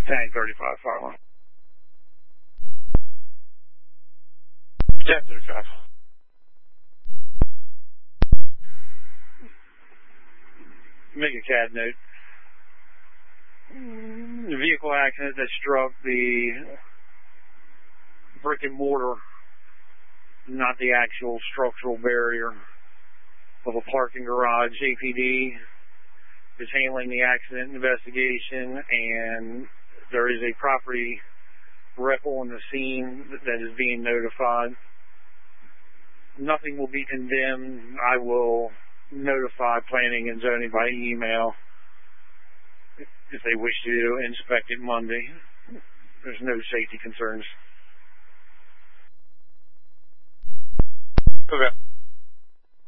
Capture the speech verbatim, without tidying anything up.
ten thirty-five, fire one. ten thirty-five. Make a C A D note. The vehicle accident that struck the brick and mortar, not the actual structural barrier of a parking garage. A P D is handling the accident investigation, and there is a property rep on the scene that is being notified. Nothing will be condemned. I will notify planning and zoning by email if they wish to inspect it Monday. There's no safety concerns. Okay.